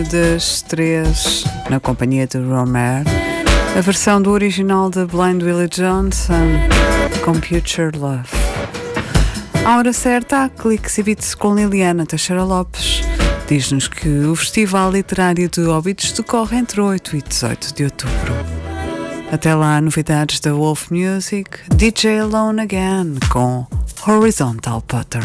das 3 na companhia de Romer, a versão do original de Blind Willie Johnson, Computer Love. À hora certa, há cliques e beats com Liliana Teixeira Lopes. Diz-nos que o Festival Literário de Óbidos decorre entre 8 e 18 de outubro. Até lá, novidades da Wolf Music, DJ Alone Again com Horizontal Pattern.